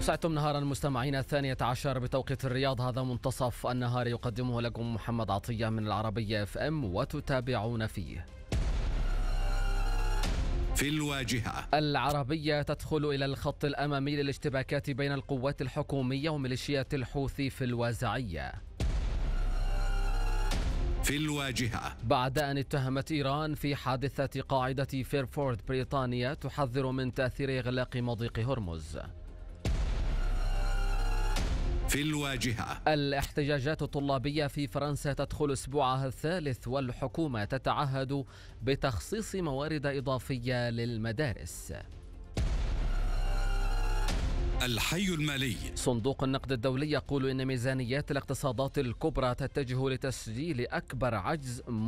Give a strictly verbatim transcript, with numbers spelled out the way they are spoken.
أسعدتم نهارا مستمعينا الثانية عشر بتوقيت الرياض. هذا منتصف النهار يقدمه لكم محمد عطية من العربية اف ام وتتابعون فيه. في الواجهة. العربية تدخل إلى الخط الأمامي للاشتباكات بين القوات الحكومية وميليشيات الحوثي في الوازعية. في الواجهة. بعد أن اتهمت إيران في حادثة قاعدة فيرفورد بريطانيا تحذر من تأثير إغلاق مضيق هرمز. في الواجهة. الاحتجاجات الطلابية في فرنسا تدخل أسبوعها الثالث والحكومة تتعهد بتخصيص موارد إضافية للمدارس. الحي المالي. صندوق النقد الدولي يقول إن ميزانيات الاقتصادات الكبرى تتجه لتسجيل أكبر عجز